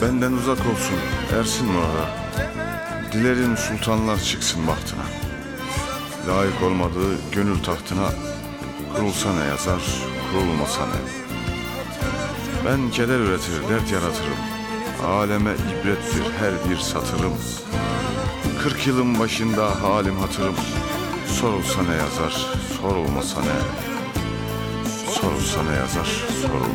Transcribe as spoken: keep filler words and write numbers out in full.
Benden uzak olsun ersin murada. Dilerim sultanlar çıksın bahtına. Layık olmadığı gönül tahtına. Kurulsa ne yazar, kurulmasa ne. Ben keder üretir, dert yaratırım. Aleme ibrettir her bir satırım. Kırk yılın başında halim hatırım. Sorulsa ne yazar, sorulmasa ne. Sorulsa ne yazar, sorulmasa